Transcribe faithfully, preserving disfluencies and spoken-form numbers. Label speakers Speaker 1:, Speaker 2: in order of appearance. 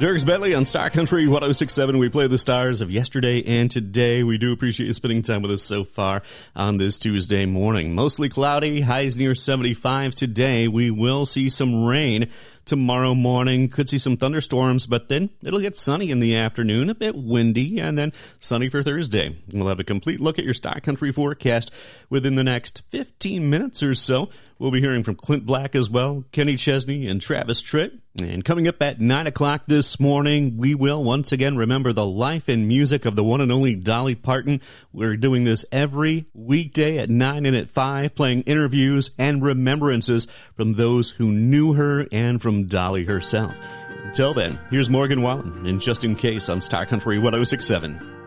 Speaker 1: Dierks Bentley on Star Country one oh six point seven. We play the stars of yesterday and today. We do appreciate you spending time with us so far on this Tuesday morning. Mostly cloudy, highs near seventy-five today. We will see some rain tomorrow morning. Could see some thunderstorms, but then it'll get sunny in the afternoon, a bit windy, and then sunny for Thursday. We'll have a complete look at your Star Country forecast within the next fifteen minutes or so. We'll be hearing from Clint Black as well, Kenny Chesney, and Travis Tritt. And coming up at nine o'clock this morning, we will once again remember the life and music of the one and only Dolly Parton. We're doing this every weekday at nine and at five, playing interviews and remembrances from those who knew her and from Dolly herself. Until then, here's Morgan Wallen and Just In Case on Star Country one oh six point seven.